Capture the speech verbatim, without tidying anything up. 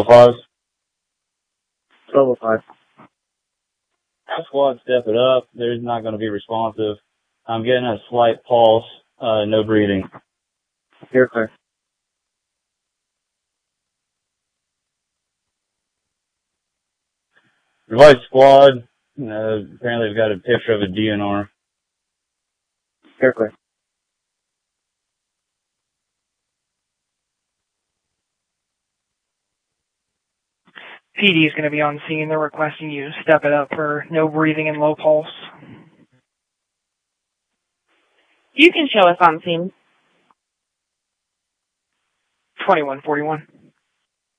five. twelve oh five. Squad, step it up. They're not going to be responsive. I'm getting a slight pulse, uh, no breathing. You're clear. Revised squad, uh, apparently they've got a picture of a D N R. You're clear. P D is going to be on scene. They're requesting you to step it up for no breathing and low pulse. You can show us on scene. twenty-one forty-one.